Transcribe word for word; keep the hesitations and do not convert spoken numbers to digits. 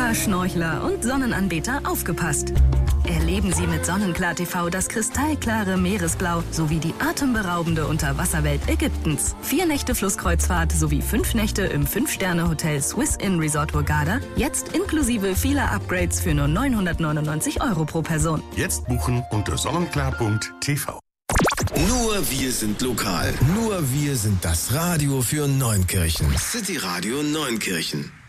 Taucher, Schnorchler und Sonnenanbeter aufgepasst. Erleben Sie mit Sonnenklar T V das kristallklare Meeresblau sowie die atemberaubende Unterwasserwelt Ägyptens. Vier Nächte Flusskreuzfahrt sowie fünf Nächte im Fünf-Sterne-Hotel Swiss Inn Resort Hurghada. Jetzt inklusive vieler Upgrades für nur neunhundertneunundneunzig Euro pro Person. Jetzt buchen unter sonnenklar punkt t v. Nur wir sind lokal. Nur wir sind das Radio für Neunkirchen. City Radio Neunkirchen.